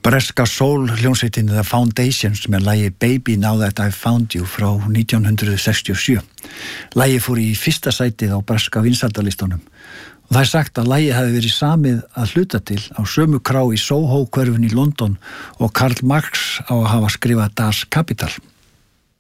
Breska soul hljómsveitin The Foundations með lagi Baby Now That I've Found You frá 1967. Lagið fór í fyrsta sætið á breska vinsældalistunum og það sagt að lagið hafi verið samið að hluta til á sömu krá í Soho hverfin í London og Karl Marx á að hafa skrifað Das Kapital.